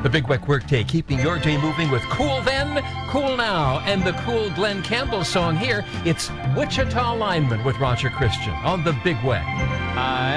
The Big Weck Workday, keeping your day moving with Cool Then, Cool Now, and the cool Glenn Campbell song here. It's Wichita Lineman with Roger Christian on The Big Weck.